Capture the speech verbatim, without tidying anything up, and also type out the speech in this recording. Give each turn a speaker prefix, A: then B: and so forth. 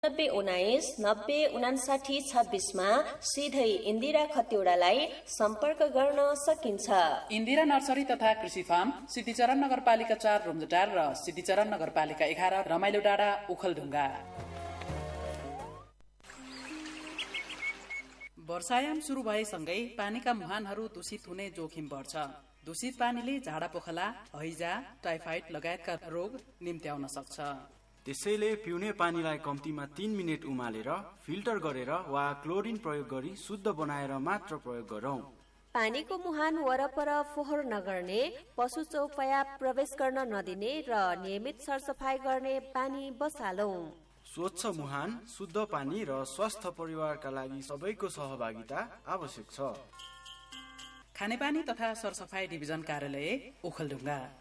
A: नब्बे उन्नाइस नब्बे उनासाठी छब्बिसमा सिधै इन्दिरा खतिवडालाई सम्पर्क गर्न सकिन्छ।
B: इन्दिरा नर्सरी तथा कृषि फार्म सिद्धिचरण नगरपालिका चार रुम्जाटार र सिद्धिचरण नगरपालिका एघार रमाइलो डाँडा ओखलढुङ्गा। वर्षायाम सुरु भएसँगै पानीका मुहानहरू दूषित हुने जोखिम बढ्छ। दूषित पानीले झाडा पोखला, हैजा, टाइफाइड लगायतका रोग निम्त्याउन सक्छ।
C: त्यसैले पिउने पानीलाई कम्तीमा तीन मिनट उमालेर फिल्टर गरेर वा क्लोरिन प्रयोग गरी शुद्ध बनाएर मात्र प्रयोग गरौं।
A: पानीको मुहान वरपर फोहोर नगर्ने, पशु चौपाया प्रवेश गर्न नदिने र नियमित सरसफाई गर्ने बानी बसालौं।
C: स्वच्छ मुहान, शुद्ध पानी र स्वस्थ परिवारका लागि सबैको सहभागिता आवश्यक छ।
B: खानेपानी तथा सरसफाई डिभिजन कार्यालय ओखलढुङ्गा।